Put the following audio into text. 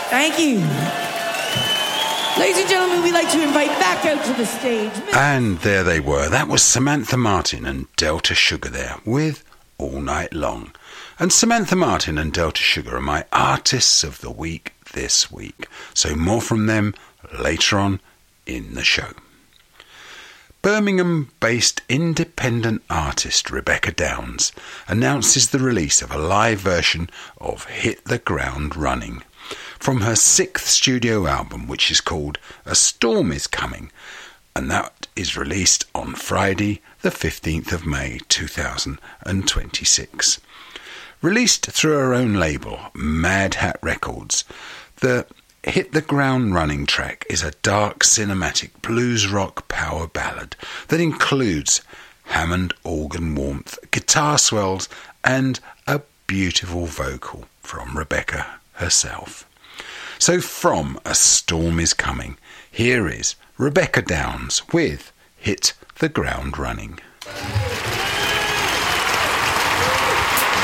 Thank you. Ladies and gentlemen, we'd like to invite back out to the stage. And there they were. That was Samantha Martin and Delta Sugar there with All Night Long. And Samantha Martin and Delta Sugar are my artists of the week this week. So more from them later on in the show. Birmingham-based independent artist Rebecca Downs announces the release of a live version of Hit the Ground Running from her 6th studio album, which is called A Storm Is Coming, and that is released on Friday the 15th of May 2026. Released through her own label, Mad Hat Records, the Hit the Ground Running track is a dark cinematic blues rock power ballad that includes Hammond organ warmth, guitar swells and a beautiful vocal from Rebecca herself. So from A Storm Is Coming, here is Rebecca Downs with Hit the Ground Running.